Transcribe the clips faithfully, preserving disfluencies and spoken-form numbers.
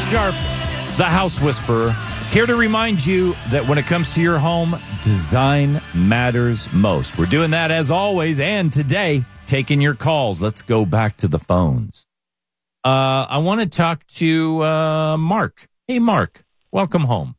Sharp, the House Whisperer, here to remind you that when it comes to your home, design matters most. We're doing that as always, and today, taking your calls. Let's go back to the phones. Uh, I want to talk to uh, Mark. Hey, Mark, welcome home.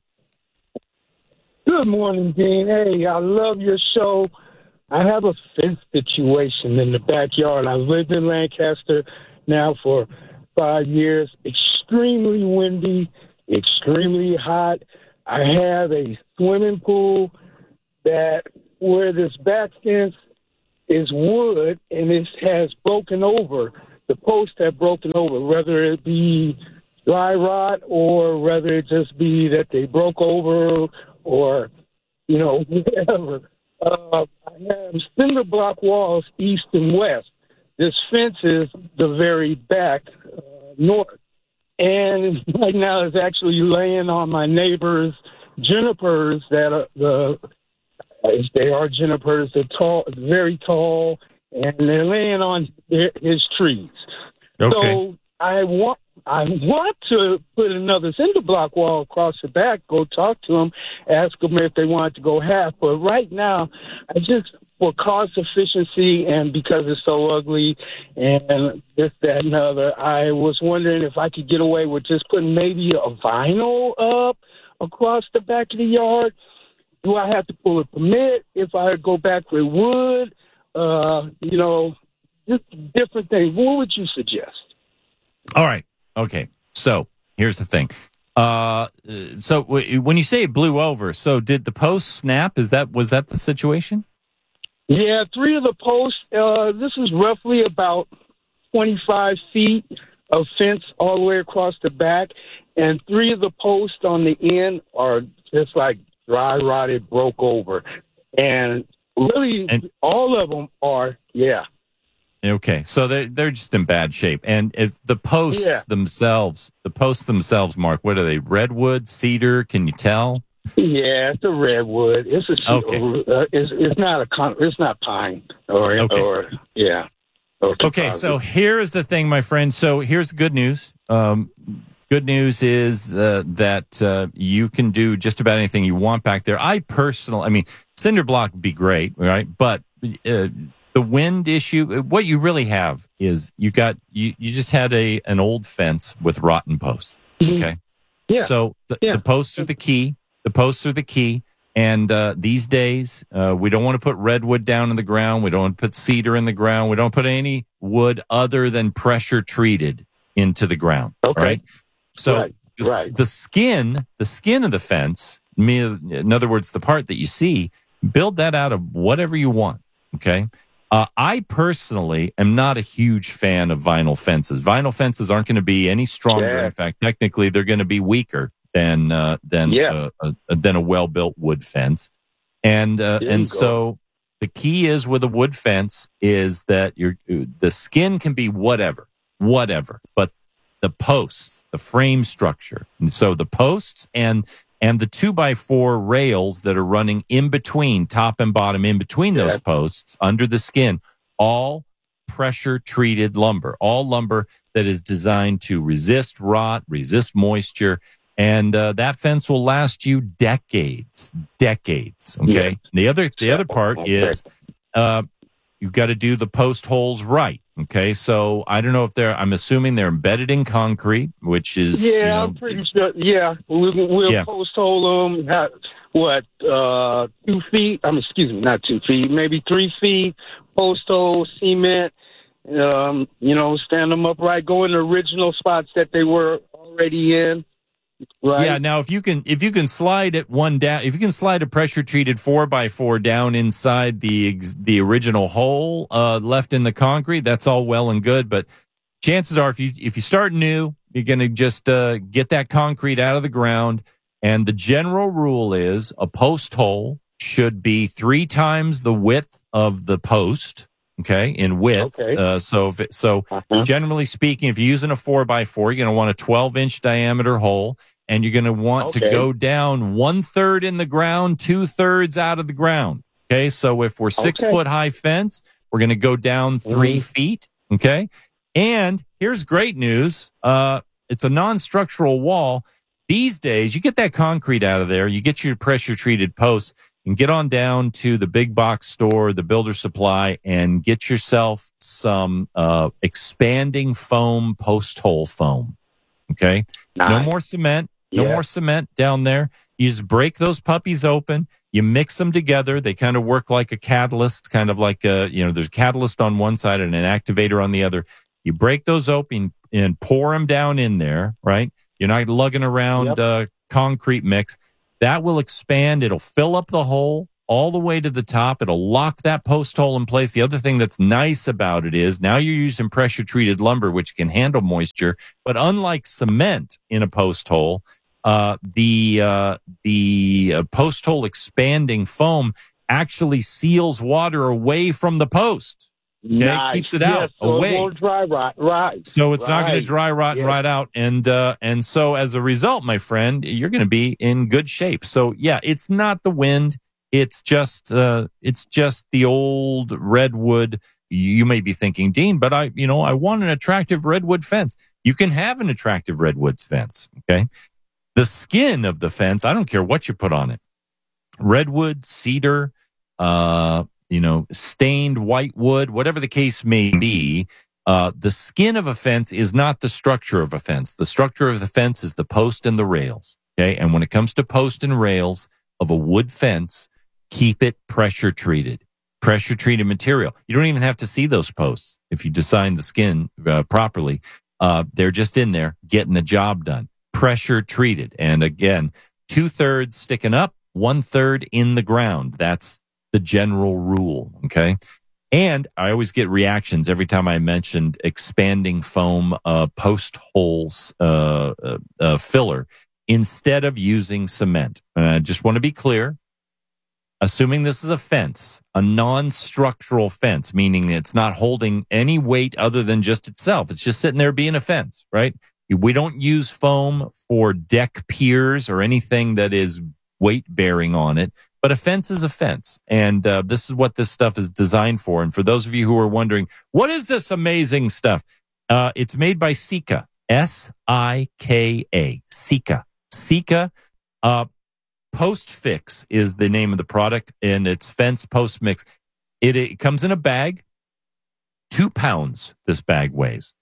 Good morning, Dean. Hey, I love your show. I have a fence situation in the backyard. I've lived in Lancaster now for five years. Extremely windy, extremely hot. I have a swimming pool that where this back fence is wood and it has broken over. The posts have broken over, whether it be dry rot or whether it just be that they broke over or, you know, whatever. Uh, I have cinder block walls east and west. This fence is the very back uh, north. And right now it's actually laying on my neighbor's junipers that are the, they are junipers. They're tall, very tall, and they're laying on their, his trees. Okay. So I want, I want to put another cinder block wall across the back, go talk to them, ask them if they want to go half. But right now, I just, for cost efficiency and because it's so ugly and this, that, and the other, I was wondering if I could get away with just putting maybe a vinyl up across the back of the yard. Do I have to pull a permit if I go back with wood? Uh, you know, just different things. What would you suggest? All right. Okay. So here's the thing. Uh, so w- when you say it blew over, so did the post snap? Is that was that the situation? Yeah, three of the posts. Uh, this is roughly about twenty-five feet of fence all the way across the back, and three of the posts on the end are just like dry rotted, broke over, and really and, all of them are. Yeah. Okay, so they're they're just in bad shape, and if the posts Yeah. themselves, the posts themselves, Mark, what are they? Redwood, cedar? Can you tell? Yeah, it's a redwood. It's a Okay. uh, it's it's not a con- it's not pine or Okay. or yeah. Or Okay, so here is the thing, my friend. So here's the good news. Um, good news is uh, that uh, you can do just about anything you want back there. I personally, I mean, cinder block would be great, right? But uh, the wind issue, what you really have is you got you, you just had a an old fence with rotten posts. Okay, Yeah. so the, Yeah. the posts are the key. The posts are the key. And uh, these days, uh, we don't want to put redwood down in the ground. We don't want to put cedar in the ground. We don't put any wood other than pressure treated into the ground. Okay. Right. So Right, the, right. the skin, the skin of the fence, me- in other words, the part that you see, build that out of whatever you want. Okay. Uh, I personally am not a huge fan of vinyl fences. Vinyl fences aren't going to be any stronger. Yeah. In fact, technically, they're going to be weaker than uh, than Yeah. uh, uh, than a well built wood fence, and uh, There you and go. so the key is with a wood fence is that your the skin can be whatever, whatever, but the posts, the frame structure, and so the posts and and the two by four rails that are running in between top and bottom, in between those Yeah. posts under the skin, all pressure treated lumber, all lumber that is designed to resist rot, resist moisture. And uh, that fence will last you decades, decades. Okay. Yeah. The other, the other part Okay. is uh, you've got to do the post holes right. Okay. So I don't know if they're. I'm assuming they're embedded in concrete, which is Yeah, you know, I'm pretty sure. Yeah, we'll, we'll Yeah. post hole them. At, what, uh, two feet? I mean, excuse me, not two feet, maybe three feet. Post hole, cement. Um, you know, stand them upright. Go in the original spots that they were already in. Right. Yeah. Now, if you can, if you can slide it one down, if you can slide a pressure treated four by four down inside the ex, the original hole uh, left in the concrete, that's all well and good. But chances are, if you if you start new, you're going to just uh, get that concrete out of the ground. And the general rule is a post hole should be three times the width of the post. Okay, in width. Okay. Uh, so, if it, so Uh-huh. generally speaking, if you're using a four by four, you're going to want a twelve inch diameter hole, and you're going to want to Okay. go down one third in the ground, two thirds out of the ground. Okay, so if we're six Okay. foot high fence, we're going to go down three Mhm. feet. Okay, and here's great news: uh, it's a non-structural wall. These days, you get that concrete out of there, you get your pressure-treated posts, and get on down to the big box store, the Builder Supply, and get yourself some uh, expanding foam post hole foam. Okay? Nice. No more cement. No Yeah. more cement down there. You just break those puppies open. You mix them together. They kind of work like a catalyst, kind of like a, you know, there's a catalyst on one side and an activator on the other. You break those open and pour them down in there, right? You're not lugging around Yep. uh, concrete mix. That will expand. It'll fill up the hole all the way to the top. It'll lock that post hole in place. The other thing that's nice about it is now you're using pressure-treated lumber, which can handle moisture. But unlike cement in a post hole, uh, the uh, the uh, post hole expanding foam actually seals water away from the post. Okay? Nice. Keeps it out, Yes, so away. It won't dry rot. Right. So it's not going to Right. dry rot and Yeah. rot out. And uh, and so as a result, my friend, you're going to be in good shape. So yeah, it's not the wind. It's just uh, it's just the old redwood. You may be thinking, Dean, but I, you know, I want an attractive redwood fence. You can have an attractive redwood fence. Okay. The skin of the fence, I don't care what you put on it. Redwood, cedar, uh, you know, stained white wood, whatever the case may be. Uh, the skin of a fence is not the structure of a fence. The structure of the fence is the post and the rails. Okay. And when it comes to post and rails of a wood fence, keep it pressure treated, pressure treated material. You don't even have to see those posts if you design the skin uh, properly. Uh, they're just in there getting the job done. Pressure treated. And again, two thirds sticking up, one third in the ground. That's the general rule. Okay. And I always get reactions every time I mentioned expanding foam uh, post holes uh, uh, uh, filler instead of using cement. And I just want to be clear. Assuming this is a fence, a non-structural fence, meaning it's not holding any weight other than just itself. It's just sitting there being a fence, right? We don't use foam for deck piers or anything that is weight-bearing on it, but a fence is a fence. And uh, this is what this stuff is designed for. And for those of you who are wondering, what is this amazing stuff? Uh, it's made by Sika, S I K A, Sika. Sika, uh, Post Fix is the name of the product, and it's fence post mix. It, it comes in a bag, two pounds. This bag weighs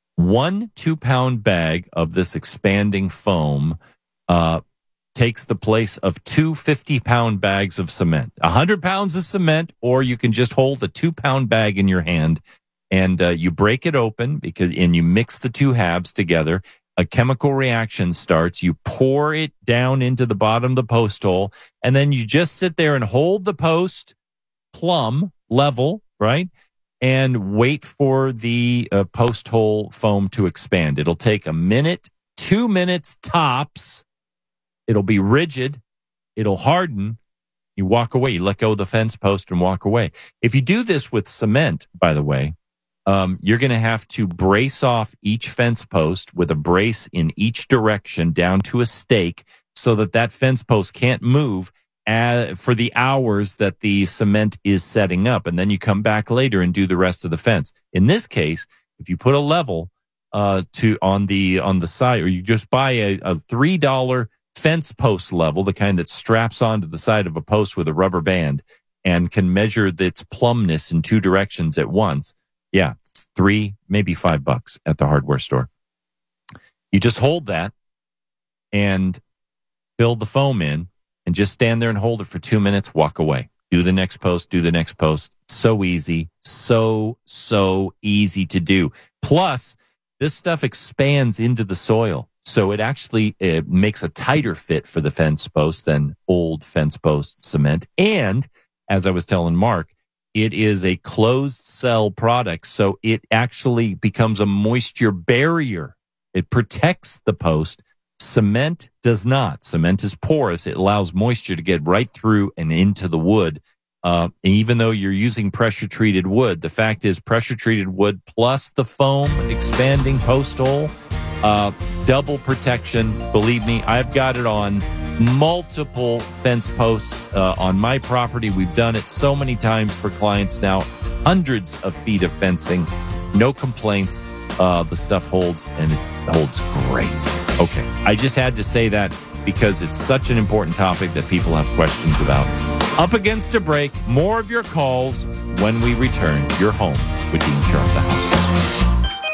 one two-pound bag of this expanding foam. Uh, takes the place of two fifty-pound bags of cement. one hundred pounds of cement, or you can just hold a two-pound bag in your hand, and uh, you break it open because, and you mix the two halves together. A chemical reaction starts. You pour it down into the bottom of the post hole, and then you just sit there and hold the post plumb level, right? And wait for the uh, post hole foam to expand. It'll take a minute, two minutes tops. It'll be rigid. It'll harden. You walk away. You let go of the fence post and walk away. If you do this with cement, by the way, um, you're going to have to brace off each fence post with a brace in each direction down to a stake so that that fence post can't move as, for the hours that the cement is setting up. And then you come back later and do the rest of the fence. In this case, if you put a level uh, to on the on the side, or you just buy a, a three dollar fence post level, the kind that straps onto the side of a post with a rubber band and can measure its plumbness in two directions at once. Yeah, it's three, maybe five bucks at the hardware store. You just hold that and fill the foam in and just stand there and hold it for two minutes, walk away. Do the next post, do the next post. So easy, so, so easy to do. Plus, this stuff expands into the soil. So it actually it makes a tighter fit for the fence post than old fence post cement. And as I was telling Mark, it is a closed cell product. So it actually becomes a moisture barrier. It protects the post. Cement does not. Cement is porous. It allows moisture to get right through and into the wood. Uh, even though you're using pressure treated wood, the fact is pressure treated wood plus the foam expanding post hole, uh, double protection. Believe me, I've got it on multiple fence posts uh, on my property. We've done it so many times for clients now, hundreds of feet of fencing, no complaints. uh, the stuff holds, and it holds great. Okay, I just had to say that because it's such an important topic that people have questions about. Up against a break, more of your calls when we return. You're home with Dean Sharp, the House Husband.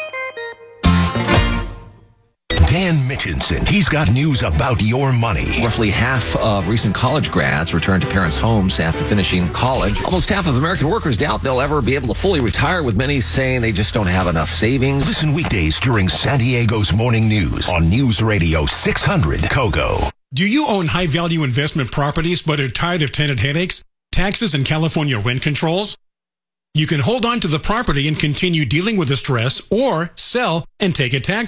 Dan Mitchinson, he's got news about your money. Roughly half of recent college grads returned to parents' homes after finishing college. Almost half of American workers doubt they'll ever be able to fully retire, with many saying they just don't have enough savings. Listen weekdays during San Diego's Morning News on News Radio six hundred Kogo. Do you own high-value investment properties but are tired of tenant headaches, taxes, and California rent controls? You can hold on to the property and continue dealing with the stress, or sell and take a tax